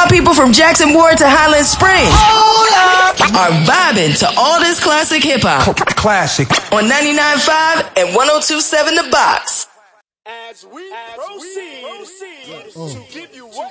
my people from Jackson Ward to Highland Springs are vibing to all this classic hip-hop. Classic. On 99.5 and 102.7 The Box. As we proceed to give you what